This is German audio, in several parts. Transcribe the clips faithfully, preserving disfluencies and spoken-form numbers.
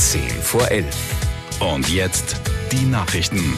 zehn vor elf. Und jetzt die Nachrichten.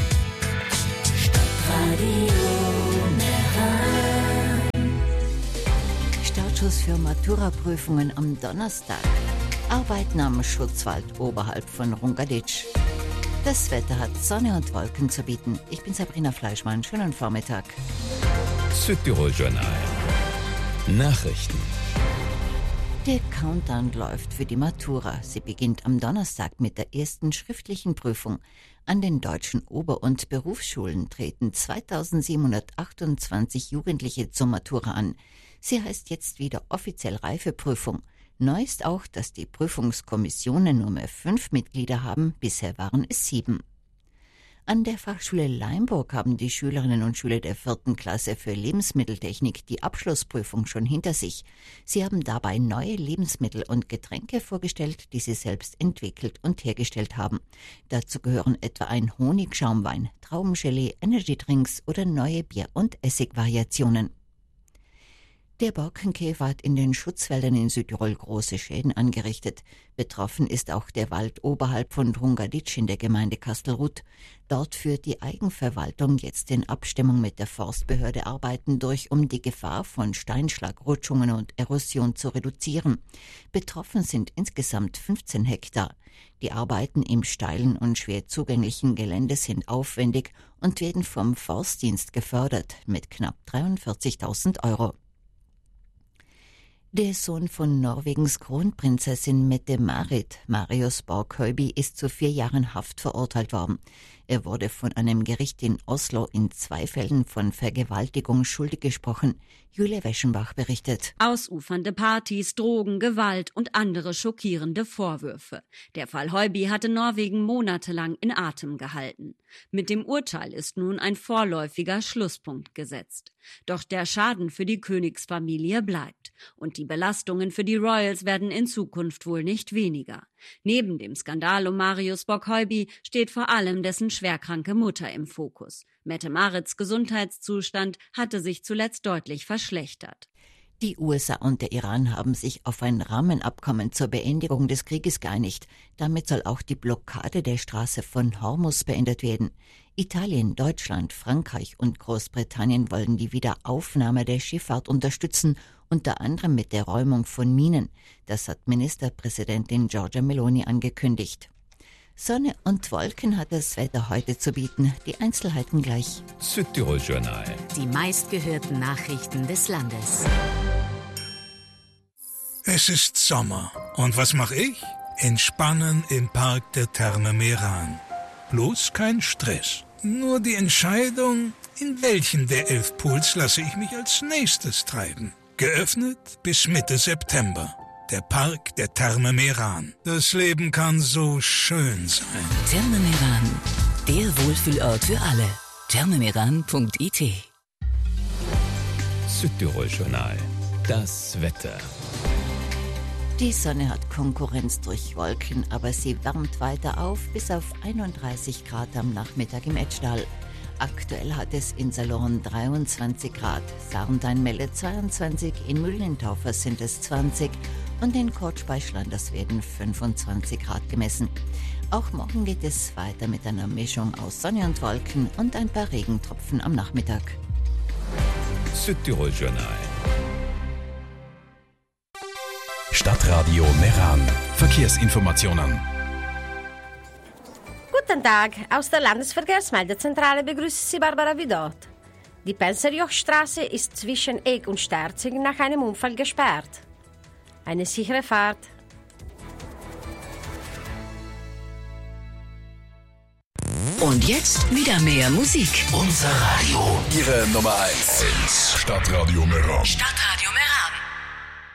Startschuss für Matura-Prüfungen am Donnerstag. Arbeiten am Schutzwald oberhalb von Rungadic. Das Wetter hat Sonne und Wolken zu bieten. Ich bin Sabrina Fleischmann. Schönen Vormittag. Südtirol-Journal. Nachrichten. Der Countdown läuft für die Matura. Sie beginnt am Donnerstag mit der ersten schriftlichen Prüfung. An den deutschen Ober- und Berufsschulen treten zweitausendsiebenhundertachtundzwanzig Jugendliche zur Matura an. Sie heißt jetzt wieder offiziell Reifeprüfung. Neu ist auch, dass die Prüfungskommissionen nur mehr fünf Mitglieder haben. Bisher waren es sieben. An der Fachschule Leimburg haben die Schülerinnen und Schüler der vierten Klasse für Lebensmitteltechnik die Abschlussprüfung schon hinter sich. Sie haben dabei neue Lebensmittel und Getränke vorgestellt, die sie selbst entwickelt und hergestellt haben. Dazu gehören etwa ein Honigschaumwein, Traubengelee, Energydrinks oder neue Bier- und Essigvariationen. Der Borkenkäfer hat in den Schutzwäldern in Südtirol große Schäden angerichtet. Betroffen ist auch der Wald oberhalb von Rungadic in der Gemeinde Kastelruth. Dort führt die Eigenverwaltung jetzt in Abstimmung mit der Forstbehörde Arbeiten durch, um die Gefahr von Steinschlagrutschungen und Erosion zu reduzieren. Betroffen sind insgesamt fünfzehn Hektar. Die Arbeiten im steilen und schwer zugänglichen Gelände sind aufwendig und werden vom Forstdienst gefördert mit knapp dreiundvierzigtausend Euro. Der Sohn von Norwegens Kronprinzessin Mette-Marit, Marius Borg-Høiby, ist zu vier Jahren Haft verurteilt worden. Er wurde von einem Gericht in Oslo in zwei Fällen von Vergewaltigung schuldig gesprochen. Julia Weschenbach berichtet. Ausufernde Partys, Drogen, Gewalt und andere schockierende Vorwürfe. Der Fall Høiby hatte Norwegen monatelang in Atem gehalten. Mit dem Urteil ist nun ein vorläufiger Schlusspunkt gesetzt. Doch der Schaden für die Königsfamilie bleibt. Und die Belastungen für die Royals werden in Zukunft wohl nicht weniger. Neben dem Skandal um Marius Borg-Høiby steht vor allem dessen schwerkranke Mutter im Fokus. Mette-Marits Gesundheitszustand hatte sich zuletzt deutlich verschlechtert. Die U S A und der Iran haben sich auf ein Rahmenabkommen zur Beendigung des Krieges geeinigt. Damit soll auch die Blockade der Straße von Hormuz beendet werden. Italien, Deutschland, Frankreich und Großbritannien wollen die Wiederaufnahme der Schifffahrt unterstützen, unter anderem mit der Räumung von Minen. Das hat Ministerpräsidentin Giorgia Meloni angekündigt. Sonne und Wolken hat das Wetter heute zu bieten. Die Einzelheiten gleich. Südtirol-Journal. Die meistgehörten Nachrichten des Landes. Es ist Sommer. Und was mache ich? Entspannen im Park der Therme Meran. Bloß kein Stress. Nur die Entscheidung, in welchen der elf Pools lasse ich mich als nächstes treiben. Geöffnet bis Mitte September. Der Park der Therme Meran. Das Leben kann so schön sein. Therme Meran, der Wohlfühlort für alle. thermemeran punkt I T. Südtirol-Journal. Das Wetter. Die Sonne hat Konkurrenz durch Wolken, aber sie wärmt weiter auf bis auf einunddreißig Grad am Nachmittag im Etschdal. Aktuell hat es in Salon dreiundzwanzig Grad, Sarntein meldet zweiundzwanzig, in Mühlentaufer sind es zwanzig und in Kortspeichlanders werden fünfundzwanzig Grad gemessen. Auch morgen geht es weiter mit einer Mischung aus Sonne und Wolken und ein paar Regentropfen am Nachmittag. Südtirol-Journal. Stadtradio Meran. Verkehrsinformationen. Guten Tag, aus der Landesverkehrsmeldezentrale begrüßt Sie Barbara Vidot. Die Penserjochstraße ist zwischen Eck und Sterzing nach einem Unfall gesperrt. Eine sichere Fahrt. Und jetzt wieder mehr Musik. Unser Radio. Ihre Nummer eins. Stadtradio Meran. Stadtradio Meran.